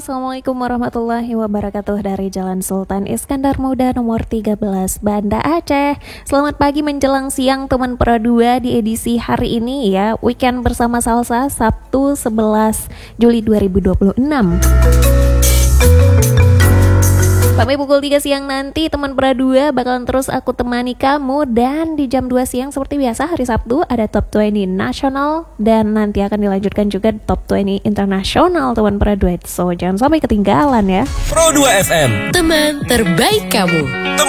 Assalamualaikum warahmatullahi wabarakatuh. Dari Jalan Sultan Iskandar Muda nomor 13 Banda Aceh. Selamat pagi menjelang siang teman Pro 2 di edisi hari ini ya, weekend bersama Salsa, Sabtu 11 Juli 2026. Sampai pukul 3 siang nanti teman Pra 2 bakalan terus aku temani kamu. Dan di jam 2 siang seperti biasa hari Sabtu ada Top 20 Nasional. Dan nanti akan dilanjutkan juga Top 20 Internasional teman Pra 2. So jangan sampai ketinggalan ya. Pro 2 FM, teman terbaik kamu.